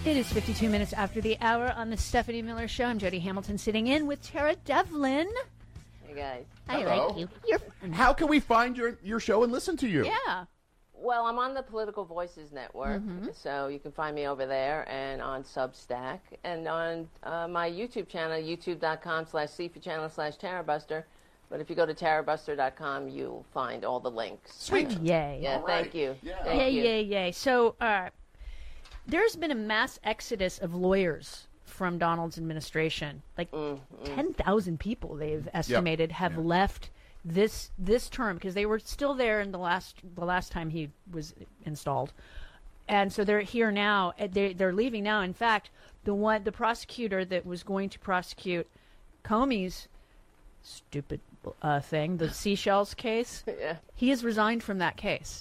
It is 52 minutes after the hour on the Stephanie Miller Show. I'm Jody Hamilton sitting in with Tara Devlin. Hey, guys. I Hello. like you. You're And how can we find your show and listen to you? Yeah. Well, I'm on the Political Voices Network, so you can find me over there and on Substack and on my YouTube channel, youtube.com/C for channel/TaraBuster. But if you go to tarabuster.com, you'll find all the links. Sweet. Yay. Yeah, All right. thank you. Yeah. Thank Yay, you. yay, yay. So there's been a mass exodus of lawyers from Donald's administration. Like 10,000 people, they've estimated, have left this term because they were still there in the last time he was installed. And so they're here now. They're leaving now. In fact, the prosecutor that was going to prosecute Comey's stupid thing, the Seychelles case, Yeah. he has resigned from that case.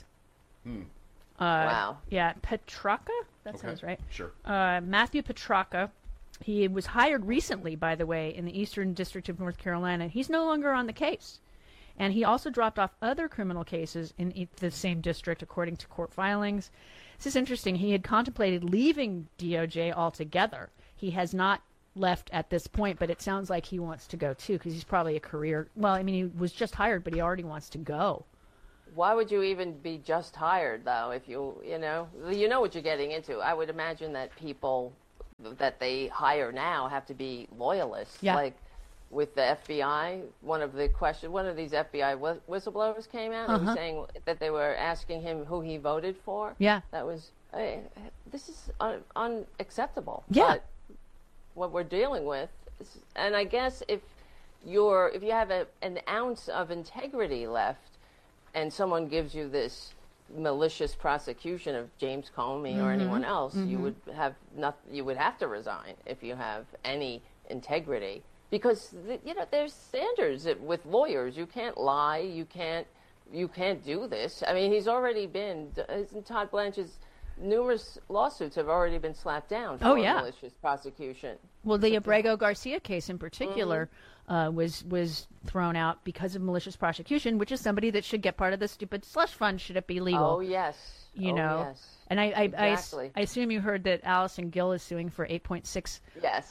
Wow. Yeah, Petraka? That Okay. sounds right. Sure. Matthew Petraka. He was hired recently, by the way, in the Eastern District of North Carolina. He's no longer on the case. And he also dropped off other criminal cases in the same district, according to court filings. This is interesting. He had contemplated leaving DOJ altogether. He has not left at this point, but it sounds like he wants to go too, because he's probably a career. Well, I mean, he was just hired, but he already wants to go. Why would you even be just hired, though, if you know what you're getting into? I would imagine that people that they hire now have to be loyalists. Yeah. Like with the FBI, one of these FBI whistleblowers came out and was saying that they were asking him who he voted for. Yeah. That was, this is unacceptable. Yeah. But what we're dealing with, and I guess if you have an ounce of integrity left, and someone gives you this malicious prosecution of James Comey or anyone else, you would have to resign if you have any integrity, because there's standards with lawyers. You can't lie. You can't do this. I mean, he's already been. Todd Blanche's numerous lawsuits have already been slapped down for malicious prosecution. Well, the Abrego Garcia case in particular was thrown out because of malicious prosecution, which is somebody that should get part of the stupid slush fund should it be legal. Oh yes, you oh, know. Yes. And I Exactly. assume you heard that Allison Gill is suing for 8.6 Yes.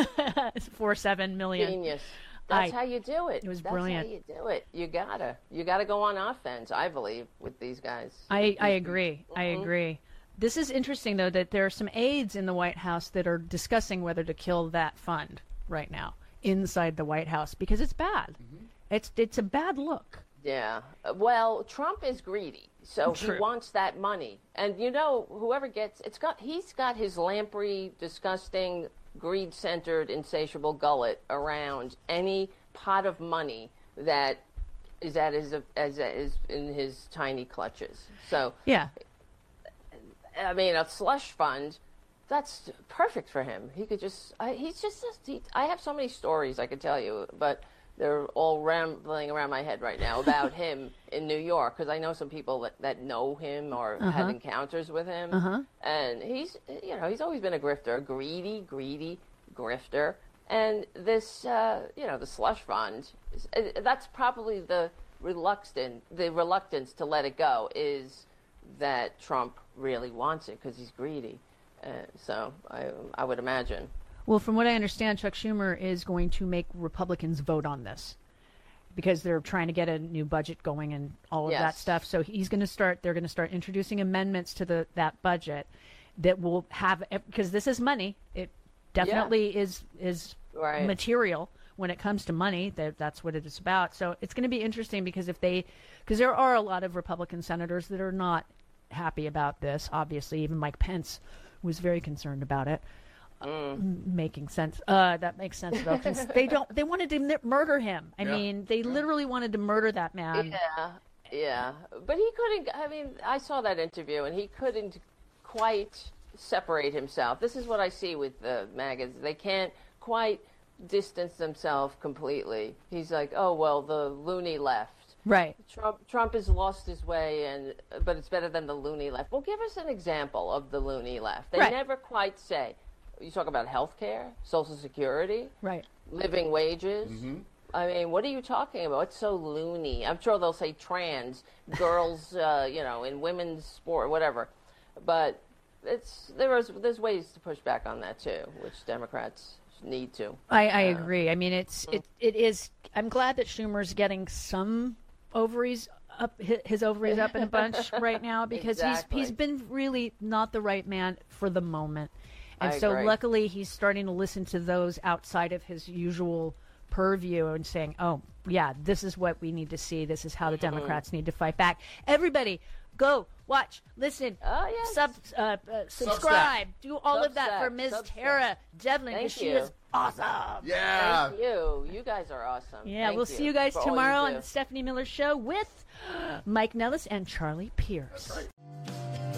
47 million. Genius. That's how you do it. It was That's brilliant. how you do it. You gotta go on offense, I believe, with these guys. I agree. I agree. This is interesting, though, that there are some aides in the White House that are discussing whether to kill that fund right now inside the White House because it's bad. It's a bad look. Yeah. Well, Trump is greedy, so True. he wants that money. And whoever gets he's got his lamprey, disgusting, greed-centered, insatiable gullet around any pot of money that is in his tiny clutches. So Yeah. I mean, a slush fund, that's perfect for him. He could I have so many stories I could tell you, but they're all rambling around my head right now about him in New York, because I know some people that know him or have encounters with him. And he's always been a grifter, a greedy grifter. And this, the slush fund, that's probably the reluctance to let it go is that Trump really wants it because he's greedy. So I would imagine. Well, from what I understand, Chuck Schumer is going to make Republicans vote on this because they're trying to get a new budget going and all of that stuff. So they're going to start introducing amendments to that budget that will have, because this is money. It definitely is right. material when it comes to money. That's what it is about. So it's going to be interesting because because there are a lot of Republican senators that are not happy about this. Obviously, even Mike Pence was very concerned about it. Making sense. That makes sense though, 'cause they wanted to murder him. I mean, they literally wanted to murder that man. Yeah. But he couldn't. I mean, I saw that interview, and he couldn't quite separate himself. This is what I see with the MAGAs. They can't quite distance themselves completely. He's like, oh well, the loony left. Right. Trump has lost his way, but it's better than the loony left. Well, give us an example of the loony left. They never quite say. You talk about health care, Social Security, right, living wages. I mean, what are you talking about? It's so loony. I'm sure they'll say trans, girls, in women's sport, whatever. But there's ways to push back on that too, which Democrats need to. I agree. I mean, it is. I'm glad that Schumer's getting some ovaries up, his ovaries up in a bunch right now, because he's been really not the right man for the moment, and so luckily he's starting to listen to those outside of his usual purview and saying, "Oh, yeah, this is what we need to see. This is how the Democrats need to fight back." Everybody, go watch, listen, subscribe, do all of that for Ms. Tara Devlin, because she is awesome. Yeah. Thank you. You guys are awesome. Yeah, we'll see you guys tomorrow on the Stephanie Miller Show with Mike Nellis and Charlie Pierce.